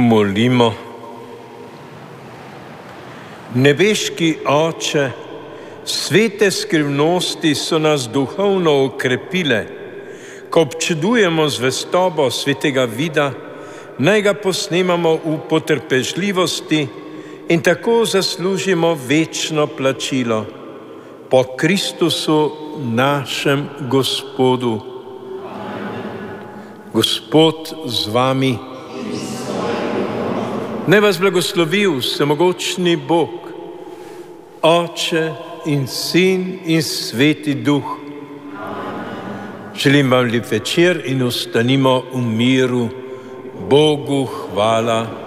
Molimo. Nebeški Oče, svete skrivnosti so nas duhovno okrepile. Ko občudujemo zvestobo svetega vida, naj ga posnemamo v potrpežljivosti in tako zaslužimo večno plačilo. Po Kristusu našem Gospodu. Gospod z vami. Naj vas blagoslovi vsemogočni Bog, Oče in Sin in Sveti Duh. Želim vam lep večer in ostanimo v miru. Bogu hvala.